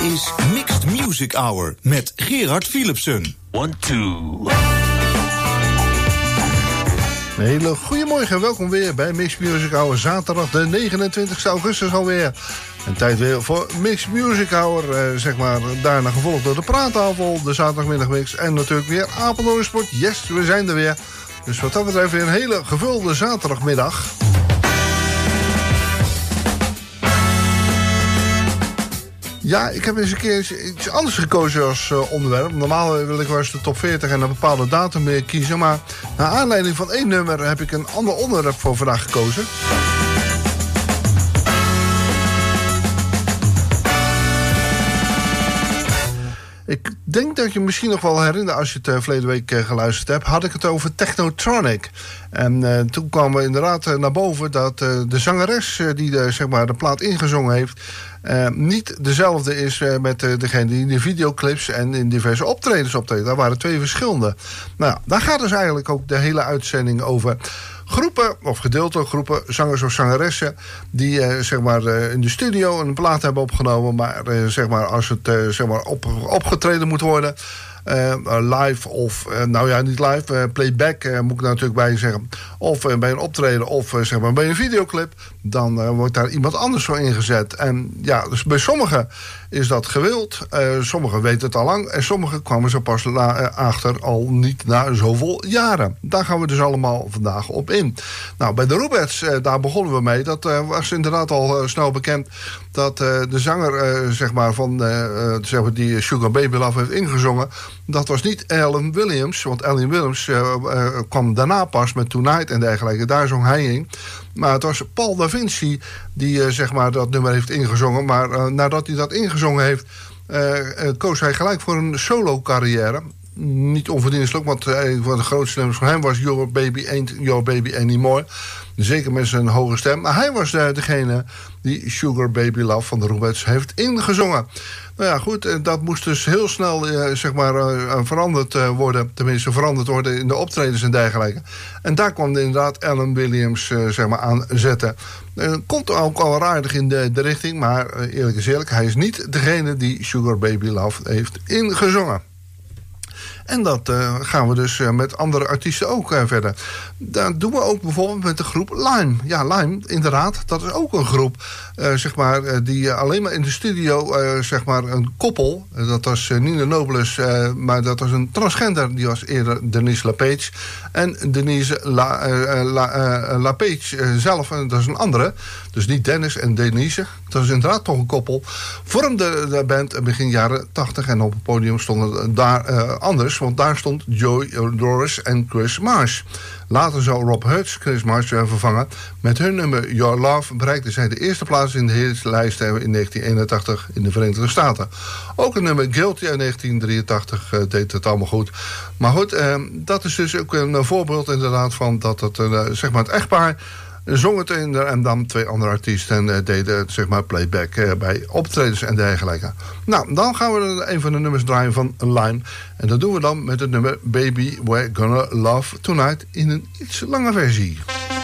is Mixed Music Hour met Gerard Philipsen. 1, 2. Een hele goedemorgen en welkom weer bij Mixed Music Hour. Zaterdag de 29 augustus alweer. En tijd weer voor Mixed Music Hour. Zeg maar daarna gevolgd door de praattafel, de zaterdagmiddagmix en natuurlijk weer Apeldoorn Sport. Yes, we zijn er weer. Dus wat dat betreft weer een hele gevulde zaterdagmiddag. Ja, ik heb eens een keer iets anders gekozen als onderwerp. Normaal wil ik wel eens de top 40 en een bepaalde datum meer kiezen. Maar naar aanleiding van één nummer heb ik een ander onderwerp voor vandaag gekozen. Ik denk dat je misschien nog wel herinnert, als je het verleden week geluisterd hebt, had ik het over Technotronic. En toen kwam we inderdaad naar boven dat de zangeres die zeg maar de plaat ingezongen heeft, niet dezelfde is met degene die in de videoclips en in diverse optredens optreedt. Daar waren twee verschillende. Nou, daar gaat dus eigenlijk ook de hele uitzending over. Groepen, of gedeeltelijk groepen, zangers of zangeressen die zeg maar in de studio een plaat hebben opgenomen, maar zeg maar als het zeg maar opgetreden moet worden, live of, nou ja, niet live, playback moet ik natuurlijk bij zeggen, of bij een optreden of zeg maar bij een videoclip, dan wordt daar iemand anders voor ingezet. En ja, dus bij sommigen is dat gewild, sommigen weten het al lang en sommigen kwamen zo pas achter al niet na zoveel jaren. Daar gaan we dus allemaal vandaag op in. Nou, bij de Rubettes, daar begonnen we mee. Dat was inderdaad al snel bekend dat de zanger zeg maar van zeg maar die Sugar Baby Love heeft ingezongen, dat was niet Alan Williams, want Alan Williams kwam daarna pas met Tonight en dergelijke. Daar zong hij in. Maar het was Paul Da Vinci die zeg maar dat nummer heeft ingezongen. Maar nadat hij dat ingezongen heeft, koos hij gelijk voor een solo-carrière. Niet onverdienstelijk, want een van de grootste nummers van hem was Your Baby Ain't Your Baby Anymore. Zeker met zijn hoge stem. Maar hij was degene die Sugar Baby Love van de Rubettes heeft ingezongen. Nou ja, goed, dat moest dus heel snel zeg maar veranderd worden. Tenminste, veranderd worden in de optredens en dergelijke. En daar kwam inderdaad Alan Williams zeg maar aan zetten. Komt ook al aardig in de richting, maar eerlijk is eerlijk, hij is niet degene die Sugar Baby Love heeft ingezongen. En dat gaan we dus met andere artiesten ook verder. Dat doen we ook bijvoorbeeld met de groep Lime. Ja, Lime, inderdaad, dat is ook een groep zeg maar, die alleen maar in de studio zeg maar een koppel, dat was Nina Nobles, maar dat was een transgender, die was eerder Denise LaPage. En Denise LaPage zelf, en dat is een andere, dus niet Dennis en Denise, dat is inderdaad toch een koppel, vormde de band begin jaren 80 en op het podium stonden daar anders, want daar stond Joy Doris en Chris Marsh. Later zou Rob Hutch Chris Marsh vervangen. Met hun nummer Your Love bereikte zij de eerste plaats in de hitlijst in 1981 in de Verenigde Staten. Ook het nummer Guilty uit 1983 deed het allemaal goed. Maar goed, dat is dus ook een voorbeeld inderdaad van dat het zeg maar het echtpaar zong het en dan twee andere artiesten deden zeg maar playback bij optredens en dergelijke. Nou, dan gaan we een van de nummers draaien van Lime. En dat doen we dan met het nummer Baby We're Gonna Love Tonight in een iets lange versie.